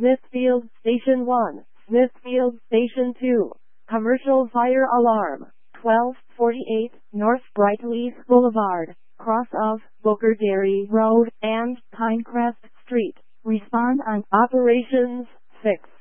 Smithfield Station 1, Smithfield Station 2, commercial fire alarm, 1248 North Brightleaf Boulevard, cross of Booker Dairy Road and Pinecrest Street. Respond on operations 6.